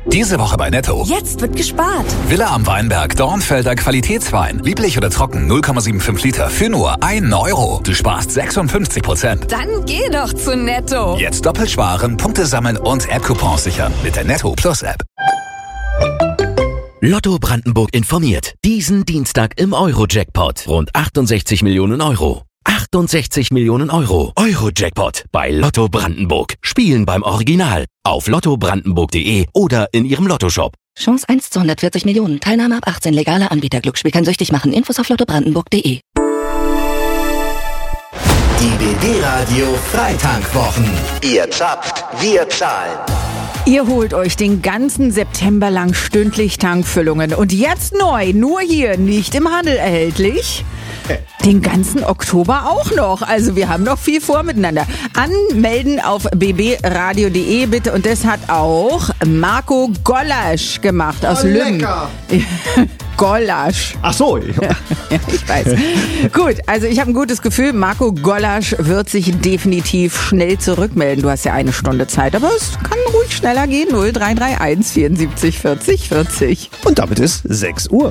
Diese Woche bei Netto. Jetzt wird gespart. Villa am Weinberg, Dornfelder Qualitätswein. Lieblich oder trocken, 0,75 Liter für nur 1 Euro. Du sparst 56%. Dann geh doch zu Netto. Jetzt doppelt sparen, Punkte sammeln und App-Coupons sichern mit der Netto Plus App. Lotto Brandenburg informiert. Diesen Dienstag im Euro-Jackpot. Rund 68 Millionen Euro. 68 Millionen Euro. Euro-Jackpot bei Lotto Brandenburg. Spielen beim Original. Auf lottobrandenburg.de oder in Ihrem Lottoshop. Chance 1 zu 140 Millionen. Teilnahme ab 18. Legaler Anbieter. Glücksspiel kann süchtig machen. Infos auf lottobrandenburg.de. Die BB Radio Freitankwochen. Ihr zapft, wir zahlen. Ihr holt euch den ganzen September lang stündlich Tankfüllungen. Und jetzt neu, nur hier, nicht im Handel erhältlich. Den ganzen Oktober auch noch. Also wir haben noch viel vor miteinander. Anmelden auf bbradio.de bitte. Und das hat auch Marco Gollasch gemacht aus Lümmen. Gollasch. Ach so. Ja, ich weiß. Gut, also ich habe ein gutes Gefühl. Marco Gollasch wird sich definitiv schnell zurückmelden. Du hast ja 1 Stunde Zeit, aber es kann ruhig schneller gehen. 0331 74 40 40. Und damit ist 6 Uhr.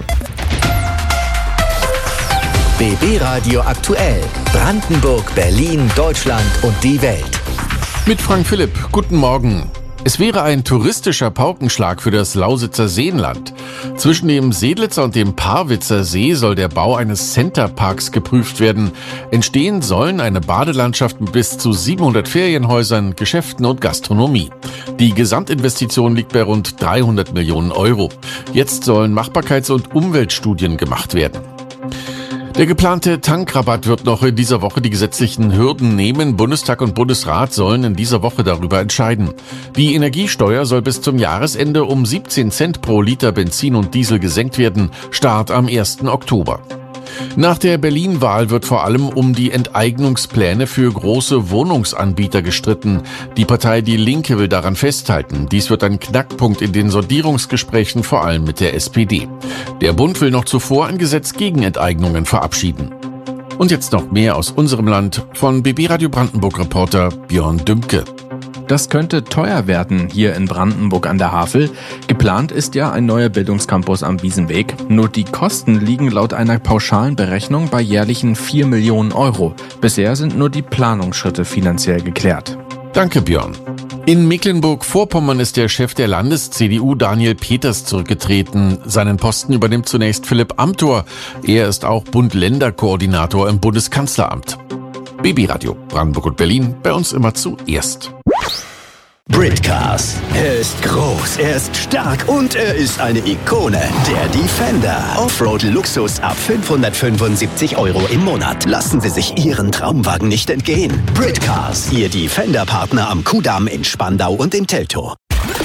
BB Radio aktuell. Brandenburg, Berlin, Deutschland und die Welt. Mit Frank Philipp, guten Morgen. Es wäre ein touristischer Paukenschlag für das Lausitzer Seenland. Zwischen dem Seelitzer und dem Parwitzer See soll der Bau eines Centerparks geprüft werden. Entstehen sollen eine Badelandschaft mit bis zu 700 Ferienhäusern, Geschäften und Gastronomie. Die Gesamtinvestition liegt bei rund 300 Millionen Euro. Jetzt sollen Machbarkeits- und Umweltstudien gemacht werden. Der geplante Tankrabatt wird noch in dieser Woche die gesetzlichen Hürden nehmen. Bundestag und Bundesrat sollen in dieser Woche darüber entscheiden. Die Energiesteuer soll bis zum Jahresende um 17 Cent pro Liter Benzin und Diesel gesenkt werden. Start am 1. Oktober. Nach der Berlin-Wahl wird vor allem um die Enteignungspläne für große Wohnungsanbieter gestritten. Die Partei Die Linke will daran festhalten. Dies wird ein Knackpunkt in den Sondierungsgesprächen, vor allem mit der SPD. Der Bund will noch zuvor ein Gesetz gegen Enteignungen verabschieden. Und jetzt noch mehr aus unserem Land von BB Radio Brandenburg-Reporter Björn Dümke. Das könnte teuer werden hier in Brandenburg an der Havel. Geplant ist ja ein neuer Bildungscampus am Wiesenweg. Nur die Kosten liegen laut einer pauschalen Berechnung bei jährlichen 4 Millionen Euro. Bisher sind nur die Planungsschritte finanziell geklärt. Danke, Björn. In Mecklenburg-Vorpommern ist der Chef der Landes-CDU Daniel Peters zurückgetreten. Seinen Posten übernimmt zunächst Philipp Amthor. Er ist auch Bund-Länder-Koordinator im Bundeskanzleramt. BB Radio Brandenburg und Berlin, bei uns immer zuerst. Britcars. Er ist groß, er ist stark und er ist eine Ikone. Der Defender. Offroad-Luxus ab 575 Euro im Monat. Lassen Sie sich Ihren Traumwagen nicht entgehen. Britcars. Ihr Defender-Partner am Kudamm in Spandau und im Teltow.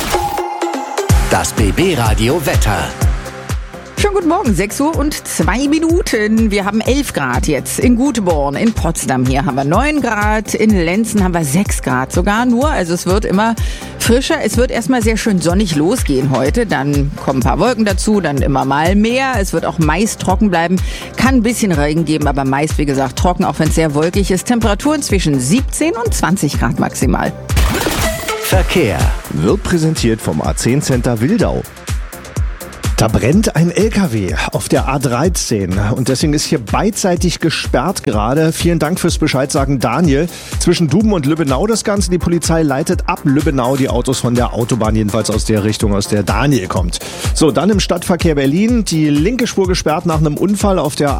Das BB-Radio Wetter. Schönen guten Morgen, 6 Uhr und 2 Minuten. Wir haben 11 Grad jetzt in Guteborn, in Potsdam. Hier haben wir 9 Grad, in Lenzen haben wir 6 Grad sogar nur. Also es wird immer frischer. Es wird erstmal sehr schön sonnig losgehen heute. Dann kommen ein paar Wolken dazu, dann immer mal mehr. Es wird auch meist trocken bleiben. Kann ein bisschen Regen geben, aber meist, wie gesagt, trocken, auch wenn es sehr wolkig ist. Temperaturen zwischen 17 und 20 Grad maximal. Verkehr. Wird präsentiert vom A10 Center Wildau. Da brennt ein LKW auf der A13 und deswegen ist hier beidseitig gesperrt gerade. Vielen Dank fürs Bescheid sagen, Daniel. Zwischen Duben und Lübbenau das Ganze. Die Polizei leitet ab Lübbenau die Autos von der Autobahn, jedenfalls aus der Richtung, aus der Daniel kommt. So, dann im Stadtverkehr Berlin. Die linke Spur gesperrt nach einem Unfall auf der